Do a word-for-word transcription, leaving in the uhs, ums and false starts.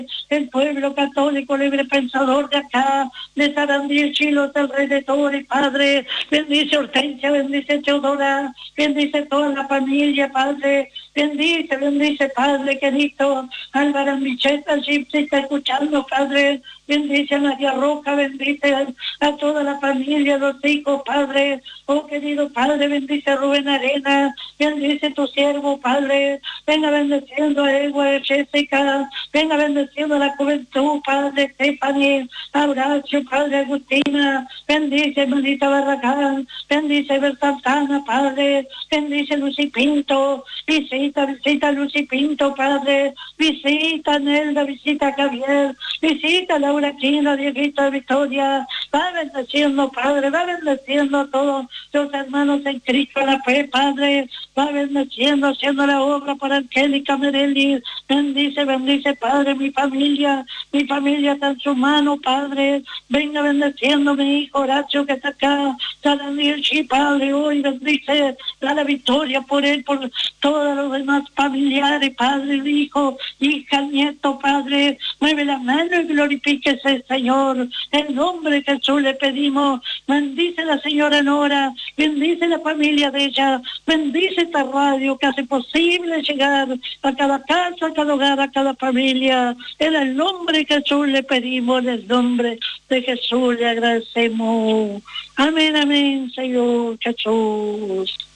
el pueblo católico libre pensador de acá, de Sarandí, Chilos, alrededor, y Padre, bendice Hortensia, bendice Teodora, bendice toda la familia, Padre, bendice, bendice, Padre querido, Álvaro Micheta, Gypsy está escuchando, Padre, bendice a María Roca, bendice a, a toda la familia, los hijos, Padre, oh querido Padre, bendice a Rubén Arena, bendice tu siervo, Padre, venga bendeciendo a Egua, Jessica, venga bendeciendo a la juventud, Padre, Stephanie, Abracio, Padre, Agustina, bendice, bendita Barragán, bendice Santana, Padre, bendice Lucy Pinto, visita, visita Lucy Pinto, Padre, visita Nelda, visita Javier, visita Laura Quina, Dieguita Victoria, va bendeciendo, Padre, va bendeciendo a todos los hermanos en Cristo, la fe, Padre, va bendeciendo, haciendo la obra para Angélica Merelli, bendice, bendice, Padre, mi familia, mi familia está en su mano, Padre, venga bendeciendo mi hijo Horacio que está acá, Daniel, sí, Padre, hoy bendice, da la victoria por él, por todos los demás familiares, Padre, hijo, hija, nieto, Padre, mueve la mano y glorifíquese, Señor, en nombre de Jesús le pedimos, bendice la señora Nora, bendice la familia de ella, bendice esta radio que hace posible llegar a cada casa, a cada hogar, a cada familia, en el nombre de Jesús le pedimos, en el nombre de Jesús le agradecemos, amén, amén, Señor Jesús.